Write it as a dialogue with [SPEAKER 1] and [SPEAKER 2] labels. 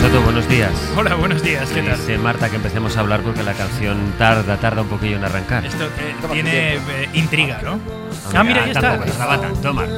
[SPEAKER 1] Soto, buenos días.
[SPEAKER 2] Hola, buenos días, ¿qué tal?
[SPEAKER 1] Dice Marta que empecemos a hablar porque la canción tarda un poquillo en arrancar.
[SPEAKER 2] Esto tiene intriga, ¿no?
[SPEAKER 1] Hombre,
[SPEAKER 2] Mira, ya está.
[SPEAKER 1] tampoco tardaba tanto, Marta.